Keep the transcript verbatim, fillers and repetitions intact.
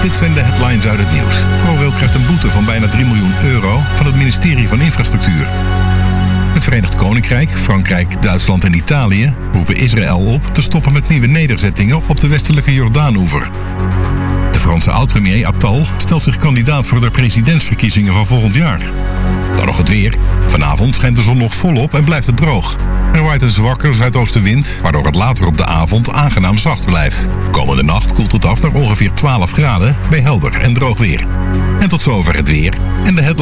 Dit zijn de headlines uit het nieuws. ProRail krijgt een boete van bijna drie miljoen euro van het ministerie van Infrastructuur. Het Verenigd Koninkrijk, Frankrijk, Duitsland en Italië roepen Israël op te stoppen met nieuwe nederzettingen op de westelijke Jordaanoever. De Franse oud-premier Attal stelt zich kandidaat voor de presidentsverkiezingen van volgend jaar. Dan nog het weer. Vanavond schijnt de zon nog volop en blijft het droog. Er waait een zwakke zuidoostenwind, waardoor het later op de avond aangenaam zacht blijft. Komende nacht koelt het af naar ongeveer twaalf graden bij helder en droog weer. En tot zover het weer en de headline.